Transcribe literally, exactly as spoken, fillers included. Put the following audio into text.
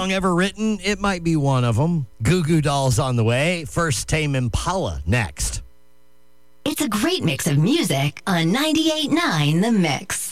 song ever written? It might be one of them. Goo Goo Dolls on the way. First, Tame Impala next. It's a great mix of music on ninety-eight point nine The Mix.